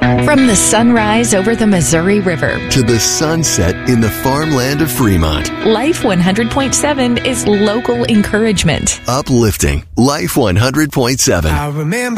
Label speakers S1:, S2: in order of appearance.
S1: From the sunrise over the Missouri River
S2: to the sunset in the farmland of Fremont.
S1: Life 100.7 is local encouragement.
S2: Uplifting. Life 100.7.
S3: I remember